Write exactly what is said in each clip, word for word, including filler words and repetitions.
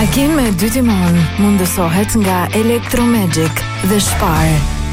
Makinë me dy timon mundësohet nga Electromagic dhe Spar.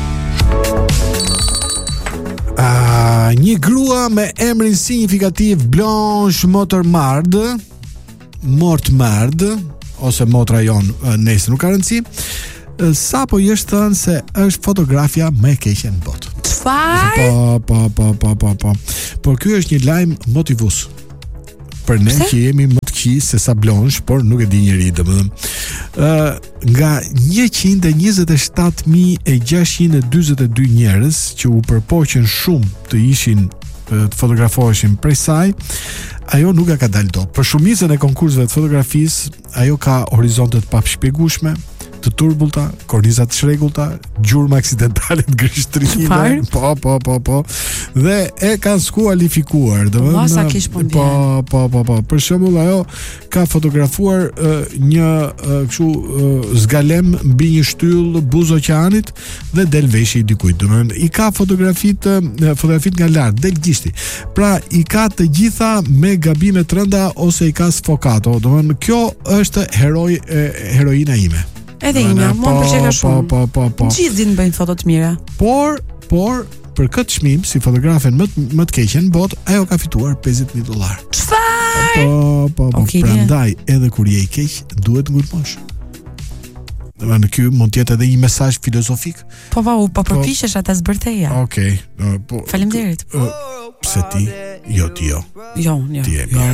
Uh, një grua me emrin signifikativ Blanche Motormard, Mortmard, ose motra jon, nëse nuk ka rëndësi, sapo i është thënë se është fotografia më e keqe në botë. Çfarë? Po, po, po, po, po, po. Por ky është një lajm motivues. Për ne që jemi më të këqij se sa Blanche, por nuk e di njeri, domethënë. Ë uh, nga njëqind e njëzet e shtatë mijë e gjashtëqind e dyzet e dy njerëz që u përpoqën shumë të ishin të fotografoheshin prej saj, ajo nuk ka dalë dot. Për shumicën e konkurseve të fotografisë, ajo ka horizonte të papshpjegueshme, të turbulta, korniza të shregullta, gjurmë aksidentale të grishtrinjve. Po, po, po, po. Dhe e kanë skualifikuar, domethënë. Po, po, po, po. Për shembull, ajo ka fotografuar uh, një uh, kështu uh, zgalem mbi një shtyll buzë oqeanit dhe del veshi i dikujt. Domethënë, i ka fotografit uh, fotografit nga lart, del gishti. Pra, i ka të gjitha me gabime të rënda ose i ka sfokato. Domethënë, kjo është heroi e, heroina ime. Edhe ime, mua më pëlqen shumë. Po, po, po, po. Gjithë din bëjnë foto të mira. Por, por për këtë çmim si fotografen më më të keqen në botë, ajo ka fituar pesëdhjetë mijë dollar. Çfarë? Po, po, po. Okay, prandaj edhe kur je i keq, duhet ngulmosh. Domethënë ky mund të jetë edhe një mesazh filozofik. Po, po, po përpiqesh ata zbërtheja. Okej. Okay. Uh, po. Faleminderit. Uh, pse ti? Jo ti jo. Jo, jo. Ti je mirë.